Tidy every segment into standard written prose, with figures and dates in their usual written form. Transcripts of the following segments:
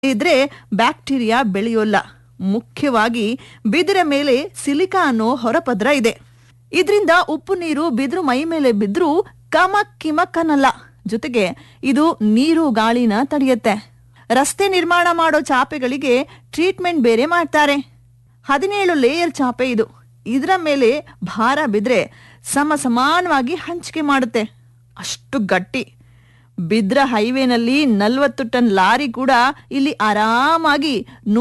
ಇದ್ರೆ ಬ್ಯಾಕ್ಟೀರಿಯಾ ಬೆಳೆಯೋಲ್ಲ. ಮುಖ್ಯವಾಗಿ ಬಿದಿರ ಮೇಲೆ ಸಿಲಿಕಾ ಅನ್ನೋ ಹೊರಪದ್ರ ಇದೆ. ಇದರಿಂದ ಉಪ್ಪು ನೀರು ಬಿದಿರು ಮೈ ಮೇಲೆ ಬಿದ್ರೂ ಕಮಕ್ ಕಿಮಕ್ ಅನ್ನಲ್ಲ. ಜೊತೆಗೆ ಇದು ನೀರು ಗಾಳಿನ ತಡೆಯುತ್ತೆ. ರಸ್ತೆ ನಿರ್ಮಾಣ ಮಾಡೋ ಚಾಪೆಗಳಿಗೆ ಟ್ರೀಟ್ಮೆಂಟ್ ಬೇರೆ ಮಾಡ್ತಾರೆ. 17 ಲೇಯರ್ ಚಾಪೆ ಇದು. ಇದರ ಮೇಲೆ ಭಾರ ಬಿದ್ರೆ ಸಮಾನವಾಗಿ ಹಂಚಿಕೆ ಮಾಡುತ್ತೆ. ಅಷ್ಟು ಗಟ್ಟಿ. ಬಿದ್ರ ಹೈವೇನಲ್ಲಿ 40 ಟನ್ ಲಾರಿ ಕೂಡ ಇಲ್ಲಿ ಆರಾಮಾಗಿ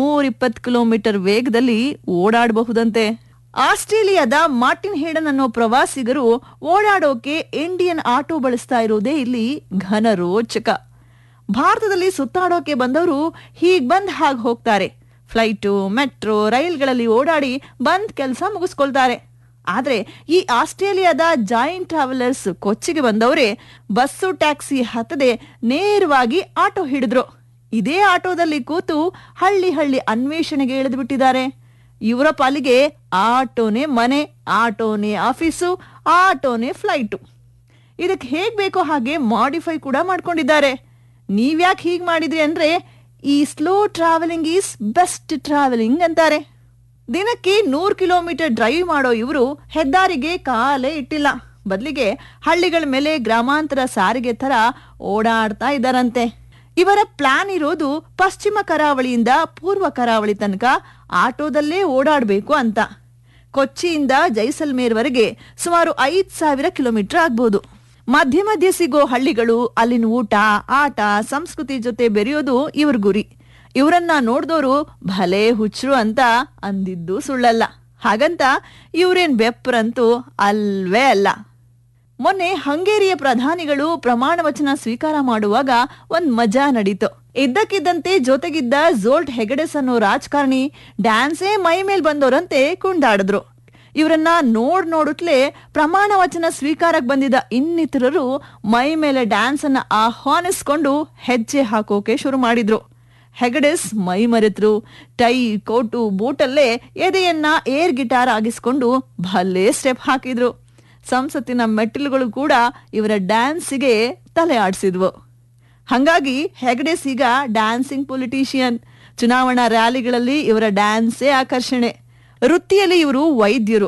120 ಕಿಲೋಮೀಟರ್ ವೇಗದಲ್ಲಿ ಓಡಾಡಬಹುದಂತೆ. ಆಸ್ಟ್ರೇಲಿಯಾದ ಮಾರ್ಟಿನ್ ಹೇಡನ್ ಅನ್ನೋ ಪ್ರವಾಸಿಗರು ಓಡಾಡೋಕೆ ಇಂಡಿಯನ್ ಆಟೋ ಬಳಸ್ತಾ ಇರೋದೇ ಇಲ್ಲಿ ಘನ ರೋಚಕ. ಭಾರತದಲ್ಲಿ ಸುತ್ತಾಡೋಕೆ ಬಂದವರು ಹೀಗ್ ಬಂದ್ ಹಾಗೆ ಹೋಗ್ತಾರೆ. ಫ್ಲೈಟು, ಮೆಟ್ರೋ, ರೈಲ್ಗಳಲ್ಲಿ ಓಡಾಡಿ ಬಂದ್ ಕೆಲಸ ಮುಗಿಸ್ಕೊಳ್ತಾರೆ. ಆದ್ರೆ ಈ ಆಸ್ಟ್ರೇಲಿಯಾದ ಜಾಯಿಂಟ್ ಟ್ರಾವೆಲರ್ಸ್ ಕೊಚ್ಚಿಗೆ ಬಂದವರೇ ಬಸ್ಸು ಟ್ಯಾಕ್ಸಿ ಹತ್ತದೆ ನೇರವಾಗಿ ಆಟೋ ಹಿಡಿದ್ರು. ಇದೇ ಆಟೋದಲ್ಲಿ ಕೂತು ಹಳ್ಳಿ ಅನ್ವೇಷಣೆಗೆ ಇಳಿದು ಬಿಟ್ಟಿದ್ದಾರೆ. ಇವರ ಪಾಲಿಗೆ ಆಟೋನೇ ಮನೆ, ಆಟೋನೇ ಆಫೀಸು, ಆಟೋನೇ ಫ್ಲೈಟು. ಇದಕ್ಕೆ ಹೇಗ್ ಬೇಕೋ ಹಾಗೆ ಮಾಡಿಫೈ ಕೂಡ ಮಾಡ್ಕೊಂಡಿದ್ದಾರೆ. ನೀವ್ಯಾಕೆ ಹೀಗ್ ಮಾಡಿದ್ರಿ ಅಂದ್ರೆ ಈ slow travelling is best travelling ಅಂತಾರೆ. ದಿನಕ್ಕೆ 100 ಕಿಲೋಮೀಟರ್ ಡ್ರೈವ್ ಮಾಡೋ ಇವರು ಹೆದ್ದಾರಿಗೆ ಕಾಲೇ ಇಟ್ಟಿಲ್ಲ. ಬದಲಿಗೆ ಹಳ್ಳಿಗಳ ಮೇಲೆ ಗ್ರಾಮಾಂತರ ಸಾರಿಗೆ ತರ ಓಡಾಡ್ತಾ ಇದ್ದಾರಂತೆ. ಇವರ ಪ್ಲಾನ್ ಇರೋದು ಪಶ್ಚಿಮ ಕರಾವಳಿಯಿಂದ ಪೂರ್ವ ಕರಾವಳಿ ತನಕ ಆಟೋದಲ್ಲೇ ಓಡಾಡಬೇಕು ಅಂತ. ಕೊಚ್ಚಿಯಿಂದ ಜೈಸಲ್ಮೇರ್ವರೆಗೆ ಸುಮಾರು 5,000 ಕಿಲೋಮೀಟರ್ ಆಗ್ಬೋದು. ಮಧ್ಯೆ ಸಿಗೋ ಹಳ್ಳಿಗಳು, ಅಲ್ಲಿನ ಊಟ, ಆಟ, ಸಂಸ್ಕೃತಿ ಜೊತೆ ಬೆರೆಯೋದು ಇವ್ರ ಗುರಿ. ಇವರನ್ನ ನೋಡ್ದೋರು ಭಲೇ ಹುಚ್ಚರು ಅಂತ ಅಂದಿದ್ದು ಸುಳ್ಳಲ್ಲ. ಹಾಗಂತ ಇವ್ರೇನ್ ಬೆಪ್ಪರಂತೂ ಅಲ್ವೇ ಅಲ್ಲ. ಮೊನ್ನೆ ಹಂಗೇರಿಯ ಪ್ರಧಾನಿಗಳು ಪ್ರಮಾಣ ವಚನ ಸ್ವೀಕಾರ ಮಾಡುವಾಗ ಒಂದ್ ಮಜಾ ನಡೀತು. ಇದ್ದಕ್ಕಿದ್ದಂತೆ ಜೊತೆಗಿದ್ದ ಝೋಲ್ಟ್ ಹೆಗಡೆಸ್ ಅನ್ನೋ ರಾಜಕಾರಣಿ ಡ್ಯಾನ್ಸೇ ಮೈ ಮೇಲ್ ಬಂದವರಂತೆ ಕುಣಿದಾಡಿದ್ರು. ಇವರನ್ನ ನೋಡುತ್ತಲೇ ಪ್ರಮಾಣ ವಚನ ಸ್ವೀಕಾರಕ್ಕೆ ಬಂದಿದ್ದ ಇನ್ನಿತರರು ಮೈ ಮೇಲೆ ಡ್ಯಾನ್ಸ್ ಅನ್ನ ಆಹ್ವಾನಿಸ್ಕೊಂಡು ಹೆಜ್ಜೆ ಹಾಕೋಕೆ ಶುರು ಮಾಡಿದ್ರು. ಹೆಗಡೆಸ್ ಮೈ ಮರೆತರು. Tie, coat, ಬೂಟಲ್ಲೇ ಎದೆಯನ್ನ air guitar ಆಗಿಸ್ಕೊಂಡು ಭಲ್ಲೇ step ಹಾಕಿದ್ರು. ಸಂಸತ್ತಿನ ಮೆಟ್ಟಿಲುಗಳು ಕೂಡ ಇವರ ಡ್ಯಾನ್ಸಿಗೆ ತಲೆ ಆಡಿಸಿದ್ವು. ಹಂಗಾಗಿ ಹೆಗಡೆಸ್ ಈಗ ಡ್ಯಾನ್ಸಿಂಗ್ ಪೊಲಿಟಿಷಿಯನ್. ಚುನಾವಣಾ ರ್ಯಾಲಿಗಳಲ್ಲಿ ಇವರ ಡ್ಯಾನ್ಸೇ ಆಕರ್ಷಣೆ. ವೃತ್ತಿಯಲ್ಲಿ ಇವರು ವೈದ್ಯರು.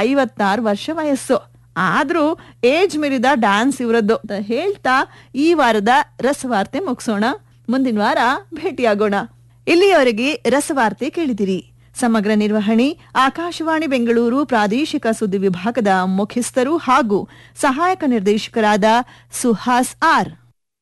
56 ವರ್ಷ ವಯಸ್ಸು. ಆದ್ರೂ ಏಜ್ ಮೀರಿದ ಡ್ಯಾನ್ಸ್ ಇವರದ್ದು ಹೇಳ್ತಾ ಈ ವಾರದ ರಸವಾರ್ತೆ ಮುಗಿಸೋಣ. ಮುಂದಿನ ವಾರ ಭೇಟಿಯಾಗೋಣ. ಇಲ್ಲಿಯವರೆಗೆ ರಸವಾರ್ತೆ ಕೇಳಿದಿರಿ. ಸಮಗ್ರ ನಿರ್ವಹಣೆ ಆಕಾಶವಾಣಿ ಬೆಂಗಳೂರು ಪ್ರಾದೇಶಿಕ ಸುದ್ದಿ ವಿಭಾಗದ ಮುಖ್ಯಸ್ಥರು ಹಾಗೂ ಸಹಾಯಕ ನಿರ್ದೇಶಕರಾದ ಸುಹಾಸ್ ಆರ್.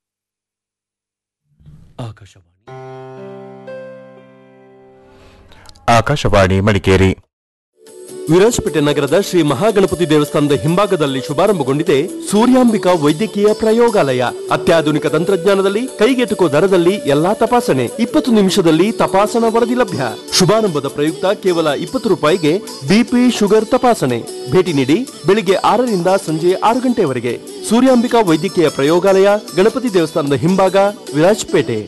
ಆಕಾಶವಾಣಿ ಮಡಿಕೇರಿ. ವಿರಾಜಪೇಟೆ ನಗರದ ಶ್ರೀ ಮಹಾಗಣಪತಿ ದೇವಸ್ಥಾನದ ಹಿಂಭಾಗದಲ್ಲಿ ಶುಭಾರಂಭಗೊಂಡಿದೆ ಸೂರ್ಯಾಂಬಿಕಾ ವೈದ್ಯಕೀಯ ಪ್ರಯೋಗಾಲಯ. ಅತ್ಯಾಧುನಿಕ ತಂತ್ರಜ್ಞಾನದಲ್ಲಿ ಕೈಗೆಟುಕೋ ದರದಲ್ಲಿ ಎಲ್ಲಾ ತಪಾಸಣೆ 20 ನಿಮಿಷದಲ್ಲಿ ತಪಾಸಣಾ ವರದಿ ಲಭ್ಯ. ಶುಭಾರಂಭದ ಪ್ರಯುಕ್ತ ಕೇವಲ 20 ರೂಪಾಯಿಗೆ ಬಿಪಿ, ಶುಗರ್ ತಪಾಸಣೆ. ಭೇಟಿ ನೀಡಿ ಬೆಳಿಗ್ಗೆ 6 ರಿಂದ ಸಂಜೆ 6 ಗಂಟೆವರೆಗೆ. ಸೂರ್ಯಾಂಬಿಕಾ ವೈದ್ಯಕೀಯ ಪ್ರಯೋಗಾಲಯ, ಗಣಪತಿ ದೇವಸ್ಥಾನದ ಹಿಂಭಾಗ, ವಿರಾಜಪೇಟೆ.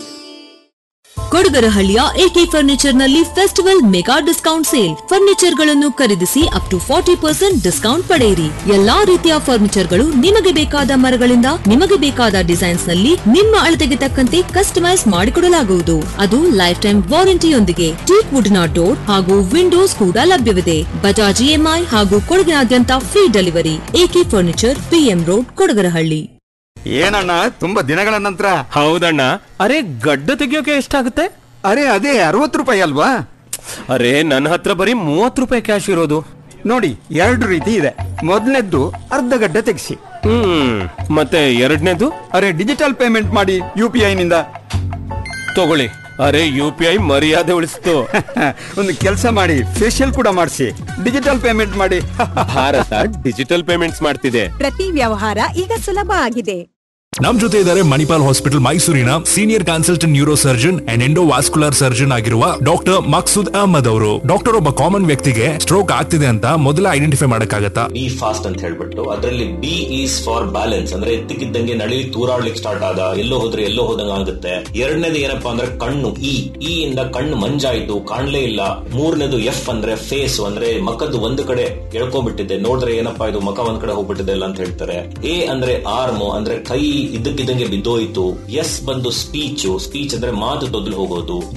ಕೊಡಗರಹಳ್ಳಿಯ ಎಕೆ ಫರ್ನಿಚರ್ ನಲ್ಲಿ festival mega discount sale. Furniture ಗಳನ್ನು ಖರೀದಿಸಿ ಅಪ್ ಟು 40% ಡಿಸ್ಕೌಂಟ್ ಪಡೆಯಿರಿ. ಎಲ್ಲಾ ರೀತಿಯ ಫರ್ನಿಚರ್ ಗಳು ನಿಮಗೆ ಬೇಕಾದ ಮರಗಳಿಂದ ನಿಮಗೆ ಬೇಕಾದ ಡಿಸೈನ್ಸ್ ನಲ್ಲಿ ನಿಮ್ಮ ಅಳತೆಗೆ ತಕ್ಕಂತೆ ಕಸ್ಟಮೈಸ್ ಮಾಡಿಕೊಡಲಾಗುವುದು. ಅದು ಲೈಫ್ ಟೈಮ್ ವಾರಂಟಿಯೊಂದಿಗೆ. ಟೀಕ್ ವುಡ್ ನ ಡೋರ್ ಹಾಗೂ ವಿಂಡೋಸ್ ಕೂಡ ಲಭ್ಯವಿದೆ. ಬಜಾಜ್ ಇಎಂಐ ಹಾಗೂ ಕೊಡಗಿನಾದ್ಯಂತ free delivery. A K furniture, PM road, Kodagarahalli. ಏನಣ್ಣ, ತುಂಬಾ ದಿನಗಳ ನಂತರ. ಹೌದಣ್ಣ. ಅರೆ, ಗಡ್ಡ ತೆಗಿಯೋಕೆ ಎಷ್ಟಾಗುತ್ತೆ? ಅರೆ ಅದೇ 60 ರೂಪಾಯಿ ಅಲ್ವಾ? ಅರೆ, ನನ್ನ ಹತ್ರ ಬರೀ 30 ರೂಪಾಯಿ ಕ್ಯಾಶ್ ಇರೋದು. ನೋಡಿ, 2 ರೀತಿ ಇದೆ. ಮೊದಲನೇದ್ದು ಅರ್ಧ ಗಡ್ಡ ತೆಗಿಸಿ. ಮತ್ತೆ ಎರಡನೇದು? ಅರೆ, ಡಿಜಿಟಲ್ ಪೇಮೆಂಟ್ ಮಾಡಿ UPI ನಿಂದ. ತಗೊಳ್ಳಿ. ಅರೆ, UPI ಮರ್ಯಾದೆ ಉಳಿಸ್ತು. ಒಂದು ಕೆಲಸ ಮಾಡಿ, ಫೇಶಿಯಲ್ ಕೂಡ ಮಾಡಿಸಿ, ಡಿಜಿಟಲ್ ಪೇಮೆಂಟ್ ಮಾಡಿ. ಭಾರತ ಡಿಜಿಟಲ್ ಪೇಮೆಂಟ್ಸ್ ಮಾಡ್ತಿದೆ. ಪ್ರತಿ ವ್ಯವಹಾರ ಈಗ ಸುಲಭ ಆಗಿದೆ. ನಮ್ ಜೊತೆ ಇದ್ದಾರೆ ಮಣಿಪಾಲ್ ಹಾಸ್ಪಿಟಲ್ ಮೈಸೂರಿನ senior consultant neuro surgeon and endovascular surgeon ಆಗಿರುವ ಡಾಕ್ಟರ್ ಮಕ್ಸೂದ್ ಅಹಮದ್ ಅವರು. ಡಾಕ್ಟರ್, ಒಬ್ಬ ಕಾಮನ್ ವ್ಯಕ್ತಿಗೆ ಸ್ಟ್ರೋಕ್ ಆಗ್ತಿದೆ ಅಂತ ಮೊದಲ ಐಡೆಂಟಿಫೈ ಮಾಡಕ್ಕಾಗತ್ತಾ? ಬಿ ಫಾಸ್ಟ್ ಅಂತ ಹೇಳ್ಬಿಟ್ಟು ಅದರಲ್ಲಿ ಬಿ ಈಸ್ ಫಾರ್ ಬ್ಯಾಲೆನ್ಸ್, ಅಂದ್ರೆ ಎತ್ತಿಕ್ಕಿದ್ದಂಗೆ ನಳಿ ತೂರಾಡ್ಲಿಕ್ಕೆ ಸ್ಟಾರ್ಟ್ ಆದ, ಎಲ್ಲೋ ಹೋದ್ರೆ ಎಲ್ಲೋ ಹೋದಂಗ ಆಗುತ್ತೆ. ಎರಡನೇದು ಏನಪ್ಪಾ ಅಂದ್ರೆ ಕಣ್ಣು, ಇ ಇಂದ ಕಣ್ಣು ಮಂಜಾಯ್ತು, ಕಾಣ್ಲೇ ಇಲ್ಲ. ಮೂರನೇದು ಎಫ್ ಅಂದ್ರೆ ಫೇಸ್, ಅಂದ್ರೆ ಮಕ್ಕದ್ದು ಒಂದು ಕಡೆ ಎಳ್ಕೊಂಡ್ಬಿಟ್ಟಿದೆ, ನೋಡಿದ್ರೆ ಏನಪ್ಪಾ ಇದು ಮಕ ಒಂದ್ ಕಡೆ ಹೋಗ್ಬಿಟ್ಟಿದೆ ಇಲ್ಲ ಅಂತ ಹೇಳ್ತಾರೆ. ಎ ಅಂದ್ರೆ ಆರ್ಮ್, ಅಂದ್ರೆ ಕೈ ಇದ್ದಕ್ಕಿದ್ದಂಗೆ ಬಿದ್ದೋಯ್ತು. ಎಸ್ ಬಂದು ಸ್ಪೀಚ್ ಅಂದ್ರೆ ಮಾತು ತೊದಲು ಹೋಗೋದು.